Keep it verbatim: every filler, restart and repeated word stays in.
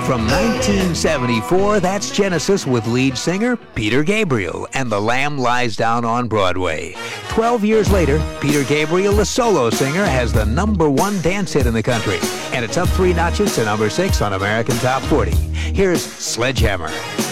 From nineteen seventy-four, that's Genesis with lead singer Peter Gabriel and The Lamb Lies Down on Broadway. Twelve years later, Peter Gabriel, the solo singer, has the number one dance hit in the country, and it's up three notches to number six on American Top forty. Here's Sledgehammer.